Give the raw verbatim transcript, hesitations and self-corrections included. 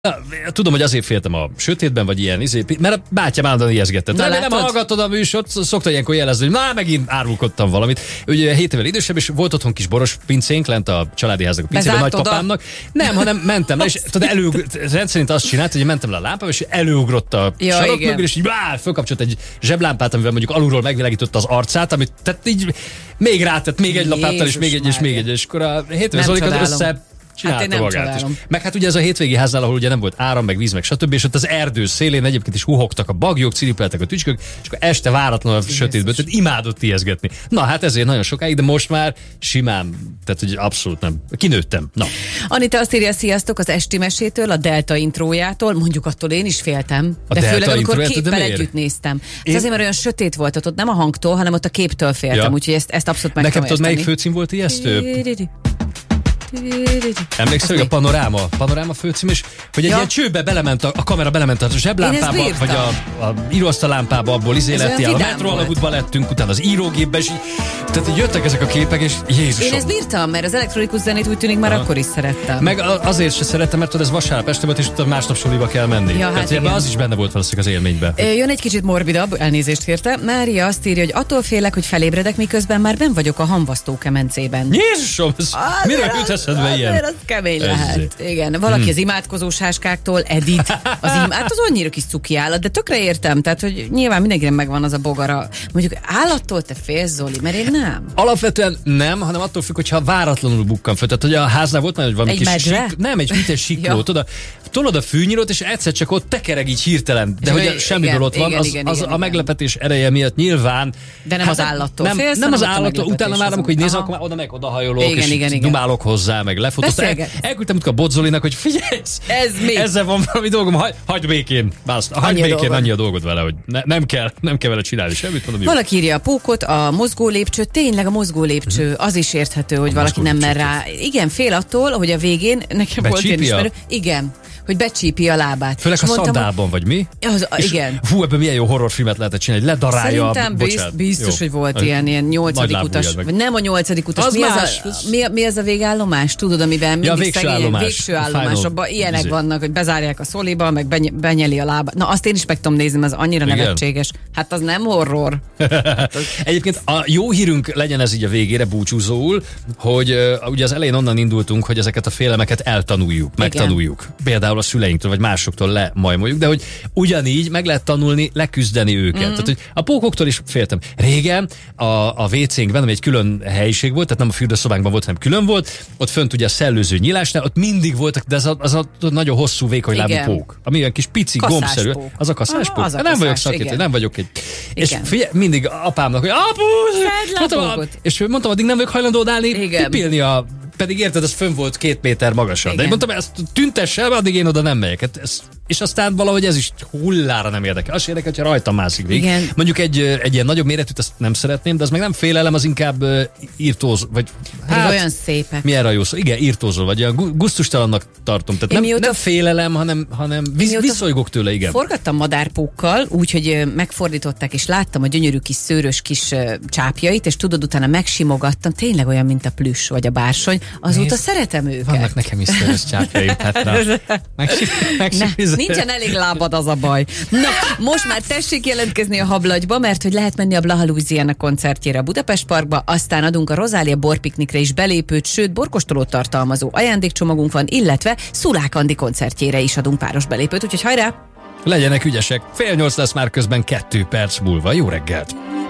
Na, tudom, hogy azért féltem a sötétben, vagy ilyen, izé, mert a bátyám állandóan ijeszgette. Nem, nem hallgatod a műsort, szokta ilyenkor jelezni, hogy na, megint árulkodtam valamit. Ugye hét évvel idősebb, és volt otthon kis boros pincénk lent a családi háznak, a pincében, a nagypapámnak. Nem, hanem mentem le, és tudod, előugr... rendszerint azt csinált, hogy mentem le a lámpába, és előugrott a ja, sarok mögül, és így bár, fölkapcsolt egy zseblámpát, amivel mondjuk alulról megvilágította az arcát, amit tehát így még rátett, még egy lapáttal, és még egy, és még egy, és akkor a hét éves Zolik az össze csinálta hát magát is. Meg hát ugye ez a hétvégi háznál, ahol ugye nem volt áram, meg víz, meg stb. És ott az erdő szélén egyébként is huhogtak a bagyok, ciripeltek a tücskök, és akkor este váratlanul a sötétből, tehát imádott ijeszgetni. Na hát ezért nagyon sokáig, de most már simán, tehát hogy abszolút nem. Kinőttem. Na. Anita azt írja, sziasztok, az esti mesétől, a Delta intrójától, mondjuk attól én is féltem, a de főleg amikor intróját, képpel együtt néztem. Ez azért, mert olyan sötét volt, ott nem a hangtól, hanem ott a képtől féltem, ja. Úgyhogy ezt, ezt abszolút meg nekem tudod, melyik főcím volt ijesztő? Emlékszel, hogy a panoráma, panoráma főcím, és hogy egy ja. ilyen csőbe belement, a, a kamera belement a zseblámpába, vagy a, a íróasztalámpába, abból izé lettél, a metróalagútba lettünk, utána az írógépbe, és így, tehát így jöttek ezek a képek, és Jézusom. Én ezt bírtam, mert az elektronikus zenét úgy tűnik már Aha. akkor is szerettem. Meg azért se szerettem, mert ez vasárnap este volt, és utána másnap suliba kell menni. Ja, hát tehát az is benne volt valószínűleg az élményben. Jön egy kicsit morbidabb, elnézést kérte. Mária azt írja, hogy attól félek, hogy felébredek, miközben már benn vagyok a hamvasztó kemencében. Jézusom, miről jut eszedbe ilyen? Az kemény lehet. Igen, valaki hmm. az imádkozó sáskáktól, Edith, az im, hát az annyira kis cuki állat, de tökre értem, tehát hogy nyilván mindenkinek megvan az a bogara. Mondjuk állattól te félsz, Zoli, mert én nem. Alapvetően nem, hanem attól függ, hogyha váratlanul bukkan föl. Tehát, hogy a háznál volt már, hogy valami egy kis medre? Sik, nem, egy vites sikló, tudod, tolod a fűnyírót, és egyszer csak ott tekereg így hirtelen, de hogy semmiből ott van, igen, az, igen, az igen, a meglepetés ereje miatt nyilván. De nem hát, az állattól nem, félsz, nem az állattól, utána már amikor így nézem, akkor már oda meg odahajolok, igen, és igen, igen. dumálok hozzá, meg lefotóztam. El, elküldtem a Bodzolinak, hogy figyelj, ez mi? Ezzel van valami dolgom, hagy, hagyd békén, bász, hagyd annyi békén, annyi a dolgod vele, hogy ne, nem kell, nem kell vele csinálni semmit, mondom. Valaki írja a pókot, a mozgó lépcső, tényleg a mozgó lépcső, az is érthető, hogy a valaki nem mer rá. Igen, fél attól, hogy a végén nekem volt én ismerő. Igen. Hogy becsípi a lábát. Főleg a szandálban, vagy mi? Az, igen. Fú, ebben milyen jó horrorfilmet lehetett csinálni, hogy ledarálja a... Szerintem bizt, biztos, jó. hogy volt a, ilyen, ilyen nyolcadik utas. Vagy nem a nyolcadik utas. Az mi, más, az a, mi, mi ez a végállomás? Tudod, amiben mindig ja, végső szegény, állomás. Végső állomás. Abban ilyenek izé. vannak, hogy bezárják a szoliba, meg beny- benyeli a lábát. Na, azt én is meg tudom nézni, az annyira igen. nevetséges. Hát az nem horror. Egyébként a jó hírünk legyen ez így a végére búcsúzóul, hogy uh, ugye az elején onnan indultunk, hogy ezeket a félelmeket eltanuljuk, megtanuljuk. Például a szüleinktől, vagy másoktól lemajmoljuk, de hogy ugyanígy meg lehet tanulni, leküzdeni őket. Mm. Tehát, hogy a pókoktól is féltem. Régen a, a vécénkben, ami egy külön helyiség volt, tehát nem a fürdőszobánkban volt, hanem külön volt, ott fönt ugye a szellőző nyílásnál, ott mindig voltak, de az a, az a nagyon hosszú, vékony lábú pók. Ami olyan kis pici, gombszerű. Az a kaszáspók. Az a nem vagyok szakértő, nem vagyok egy. Igen. És figyelj, mindig apámnak, hogy apu, és mondtam, addig nem vagyok hajlandó odállni, pipilni a pedig érted, az fönn volt két méter magasan. Igen. De én mondtam, ezt tüntesse el, addig én oda nem megyek. Hát ez, és aztán valahogy ez is hullára nem érdekel. Azt érdekel, hogyha rajtam mászik végig. Igen. Mondjuk egy, egy ilyen nagyobb méretűt, azt nem szeretném, de az meg nem félelem, az inkább uh, írtóz, vagy hát, olyan szépek. Milyen a jó szó? Igen, írtózol, vagy olyan gusztustalannak tartom. Tehát nem, nem félelem, hanem, hanem visz, viszolygok tőle, igen. Forgattam madárpókkal, úgyhogy megfordították, és láttam a gyönyörű kis szőrös kis uh, csápjait, és tudod, utána megsimogattam, tényleg olyan, mint a plüss, vagy a bársony. Azóta Nézd, szeretem őket. Vannak nekem is szörös csápjaim. Hát na, megsi, megsi, ne, nincsen elég lábad, az a baj. Na, most már tessék jelentkezni a Hablagyba, mert hogy lehet menni a Blaha Louisiana koncertjére a Budapest Parkba, aztán adunk a Rozália borpiknikre is belépőt, sőt borkostolót tartalmazó ajándékcsomagunk van, illetve Szulák Andi koncertjére is adunk páros belépőt, úgyhogy hajrá! Legyenek ügyesek, fél nyolc lesz már, közben kettő perc múlva. Jó reggelt!